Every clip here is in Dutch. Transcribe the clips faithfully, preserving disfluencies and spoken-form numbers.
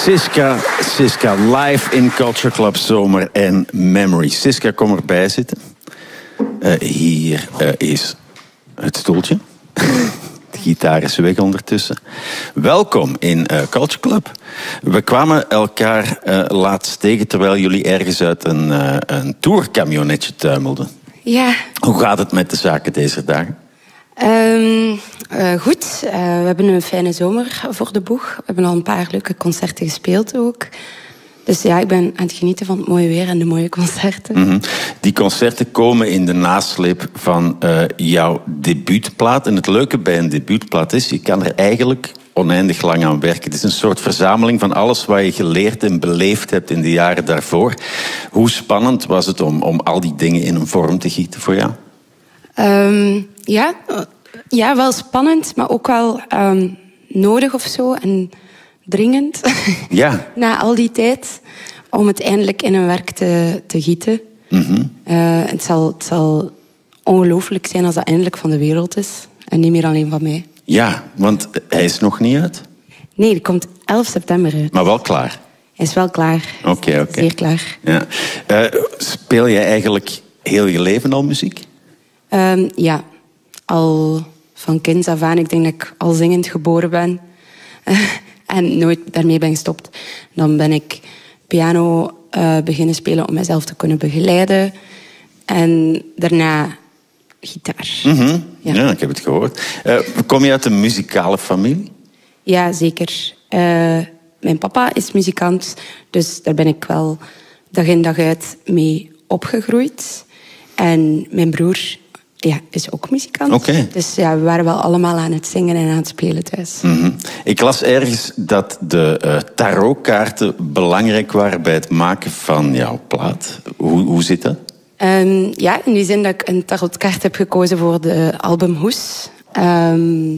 Siska, Siska, live in Culture Club Zomer en Memory. Siska, kom erbij zitten. Uh, hier uh, is het stoeltje. De gitaar is weg ondertussen. Welkom in uh, Culture Club. We kwamen elkaar uh, laatst tegen terwijl jullie ergens uit een, uh, een tourcamionnetje tuimelden. Ja. Hoe gaat het met de zaken deze dagen? Um, uh, goed. Uh, we hebben een fijne zomer voor de boeg. We hebben al een paar leuke concerten gespeeld ook. Dus ja, ik ben aan het genieten van het mooie weer en de mooie concerten. Mm-hmm. Die concerten komen in de nasleep van uh, jouw debuutplaat. En het leuke bij een debuutplaat is, je kan er eigenlijk oneindig lang aan werken. Het is een soort verzameling van alles wat je geleerd en beleefd hebt in de jaren daarvoor. Hoe spannend was het om, om al die dingen in een vorm te gieten voor jou? Um, ja, ja, wel spannend, maar ook wel um, nodig of zo. En dringend. Ja. Na al die tijd. Om het eindelijk in een werk te, te gieten. Mm-hmm. Uh, het zal, het zal ongelooflijk zijn als dat eindelijk van de wereld is. En niet meer alleen van mij. Ja, want hij is nog niet uit? Nee, die komt elf september uit. Maar wel klaar? Hij is wel klaar. Oké, okay, oké. Okay. Zeer klaar. Ja. Uh, speel jij eigenlijk heel je leven al muziek? Um, ja, al van kinds af aan. Ik denk dat ik al zingend geboren ben. En nooit daarmee ben gestopt. Dan ben ik piano uh, beginnen spelen om mezelf te kunnen begeleiden. En daarna gitaar. Mm-hmm. Ja. Ja, ik heb het gehoord. Uh, kom je uit een muzikale familie? Ja, zeker. Uh, mijn papa is muzikant, dus daar ben ik wel dag in dag uit mee opgegroeid. En mijn broer ja, is ook muzikant. Okay. Dus ja, we waren wel allemaal aan het zingen en aan het spelen thuis. Mm-hmm. Ik las ergens dat de uh, tarotkaarten belangrijk waren bij het maken van jouw plaat. Hoe, hoe zit dat? Um, ja, in die zin dat ik een tarotkaart heb gekozen voor de album Hoes. Um,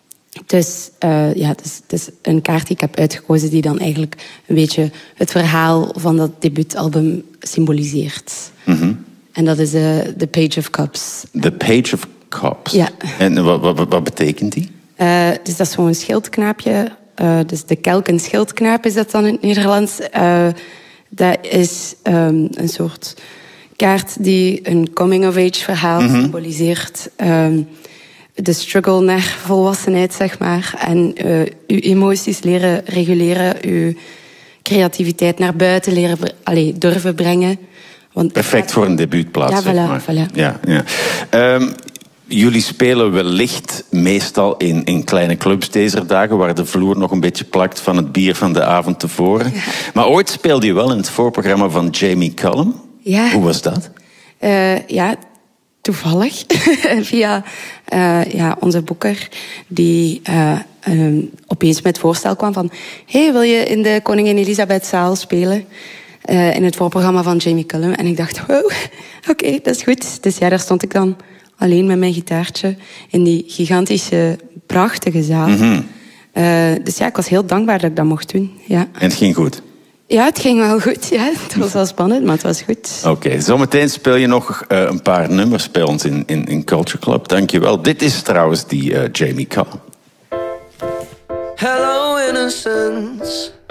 dus uh, ja, het is, het is een kaart die ik heb uitgekozen die dan eigenlijk een beetje het verhaal van dat debuutalbum symboliseert. Mm-hmm. En dat is de uh, Page of Cups. The Page of Cups? Ja. En wat, wat, wat betekent die? Uh, dus dat is zo'n schildknaapje. Uh, dus de kelken schildknaap is dat dan in het Nederlands. Uh, dat is um, een soort kaart die een coming-of-age verhaal mm-hmm. symboliseert. Um, de struggle naar volwassenheid, zeg maar. En uh, uw emoties leren reguleren. Uw creativiteit naar buiten leren allee, durven brengen. Want perfect voor een debuutplaat, ja, zeg voilà, maar. Voilà. Ja, ja. Um, jullie spelen wellicht meestal in, in kleine clubs deze dagen, waar de vloer nog een beetje plakt van het bier van de avond tevoren. Ja. Maar ooit speelde je wel in het voorprogramma van Jamie Cullum. Ja. Hoe was dat? Uh, ja, toevallig. Via uh, ja, onze boeker, die uh, um, opeens met het voorstel kwam van hey, wil je in de Koningin Elisabethzaal spelen? Uh, in het voorprogramma van Jamie Cullum. En ik dacht, wow, oké, okay, dat is goed. Dus ja, daar stond ik dan alleen met mijn gitaartje in die gigantische, prachtige zaal. Mm-hmm. Uh, dus ja, ik was heel dankbaar dat ik dat mocht doen. Ja. En het ging goed? Ja, het ging wel goed. Ja. Het was wel spannend, maar het was goed. Oké, okay, zometeen speel je nog uh, een paar nummers bij ons in, in, in Culture Club. Dankjewel. Dit is trouwens die uh, Jamie Cullum. Hello, innocence.